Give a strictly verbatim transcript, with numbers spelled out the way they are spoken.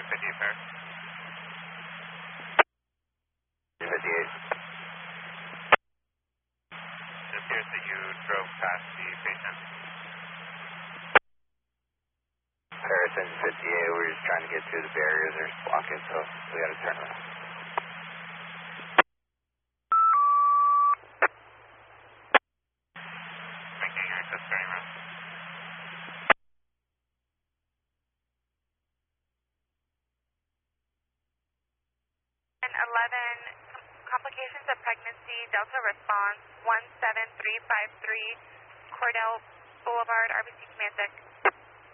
fifty-eight, Paris. fifty-eight. It appears that you drove past the patient. Paris and fifty-eight, we were just trying to get through the barriers, they're blocking, so we got to turn around. Making access turning around. And eleven, complications of pregnancy, Delta response, one seven three five three, Cordell Boulevard, R B C Command Deck.